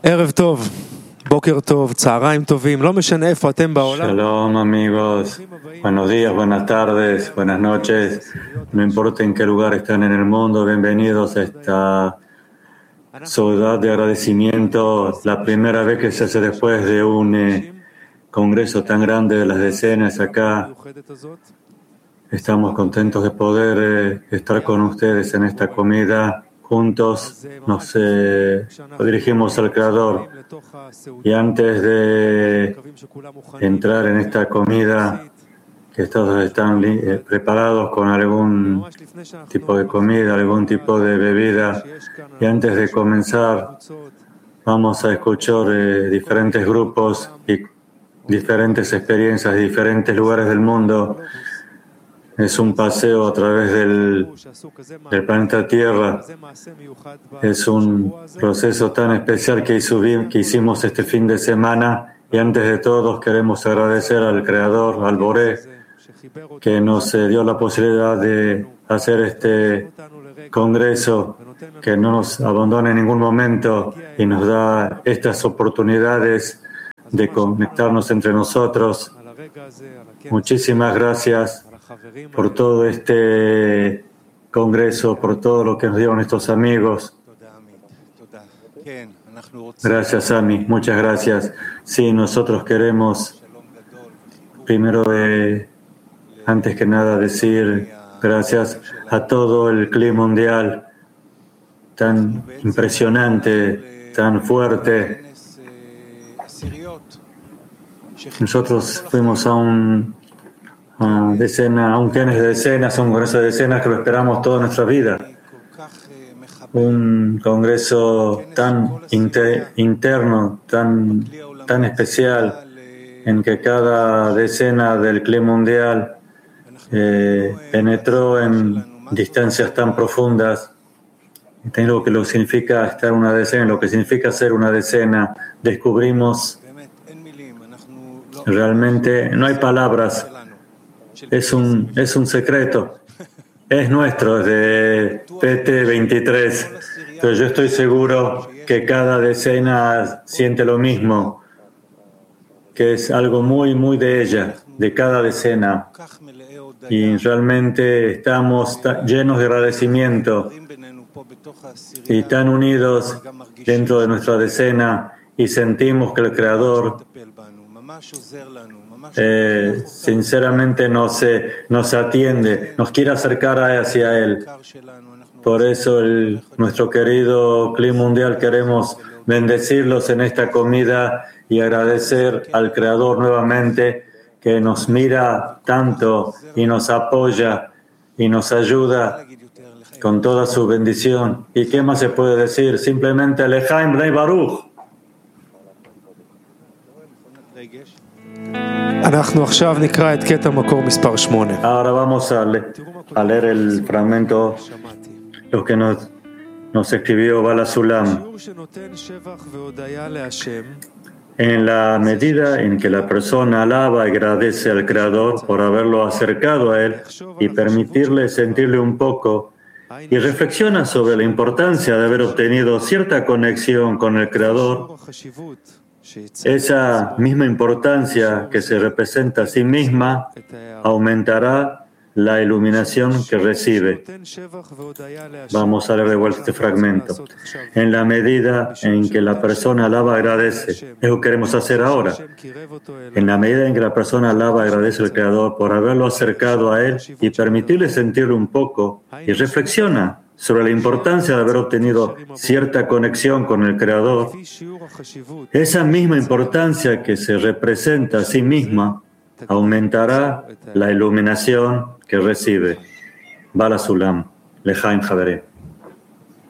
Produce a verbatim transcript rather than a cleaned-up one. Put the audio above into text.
ערב טוב, בוקר טוב, צהריים טובים, לא משנה איפה אתם בעולם. Shalom amigos, buenos días, buenas tardes, buenas noches, no importa en qué lugar están en el mundo, bienvenidos a esta ciudad de agradecimiento, la primera vez que se hace después de un eh, congreso tan grande de las decenas acá. Estamos contentos de poder eh, estar con ustedes en esta comida. Juntos nos eh, dirigimos al Creador. Y antes de entrar en esta comida, que todos están eh, preparados con algún tipo de comida, algún tipo de bebida, y antes de comenzar, vamos a escuchar eh, diferentes grupos y diferentes experiencias de diferentes lugares del mundo. Es un paseo a través del, del planeta Tierra. Es un proceso tan especial que, hizo, que hicimos este fin de semana. Y antes de todo queremos agradecer al Creador, al Boré, que nos dio la posibilidad de hacer este congreso, que no nos abandona en ningún momento y nos da estas oportunidades de conectarnos entre nosotros. Muchísimas gracias por todo este congreso, por todo lo que nos dieron estos amigos. Gracias, Ami. Muchas gracias. Sí, nosotros queremos, primero, eh, antes que nada, decir gracias a todo el clima mundial tan impresionante, tan fuerte. Nosotros fuimos a un a decena, a un tienes de decenas, a un congreso de decenas que lo esperamos toda nuestra vida. Un congreso tan inter, interno, tan, tan especial, en que cada decena del clima mundial eh, penetró en distancias tan profundas. En lo que lo significa estar una decena, lo que significa ser una decena, descubrimos realmente, no hay palabras. Es un, es un secreto, es nuestro, es de P T veintitrés, pero yo estoy seguro que cada decena siente lo mismo, que es algo muy, muy de ella, de cada decena, y realmente estamos llenos de agradecimiento y tan unidos dentro de nuestra decena y sentimos que el Creador Eh, sinceramente nos, eh, nos atiende, nos quiere acercar hacia Él. Por eso el, nuestro querido clima mundial queremos bendecirlos en esta comida y agradecer al Creador nuevamente que nos mira tanto y nos apoya y nos ayuda con toda su bendición. ¿Y qué más se puede decir? Simplemente Lejaim Rei Baruch. Ahora vamos a, le, a leer el fragmento, lo que nos, nos escribió Bala Sulam. En la medida en que la persona alaba y agradece al Creador por haberlo acercado a Él y permitirle sentirle un poco, y reflexiona sobre la importancia de haber obtenido cierta conexión con el Creador, esa misma importancia que se representa a sí misma aumentará la iluminación que recibe. Vamos a leer de vuelta este fragmento. En la medida en que la persona alaba y agradece, es lo que queremos hacer ahora. En la medida en que la persona alaba y agradece al Creador por haberlo acercado a Él y permitirle sentirlo un poco, y reflexiona sobre la importancia de haber obtenido cierta conexión con el Creador, esa misma importancia que se representa a sí misma aumentará la iluminación que recibe. Bala Sulam, Lejaim Javeré.